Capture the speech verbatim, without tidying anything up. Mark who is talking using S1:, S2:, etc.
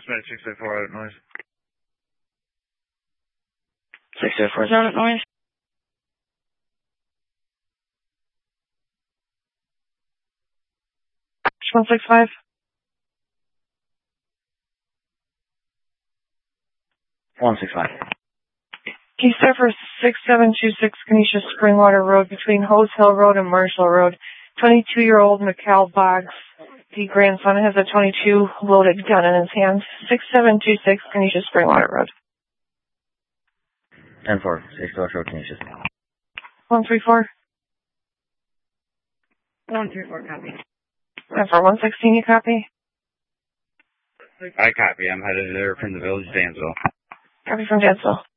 S1: Suspect six oh four out at noise.
S2: six oh four is out at noise. one six five.
S3: one six five.
S2: Key Surfer six seven two six Canisius Springwater Road between Hose Hill Road and Marshall Road. twenty-two-year-old McCall Boggs, the grandson, has a twenty-two loaded gun in his hand. six seven two six Canisius Springwater Road.
S3: ten four, six Road Canisius.
S2: one three four.
S4: one three four, copy.
S2: And for one sixteen, you copy?
S1: I copy. I'm headed there from the village, Dansville.
S2: Copy from Dansville.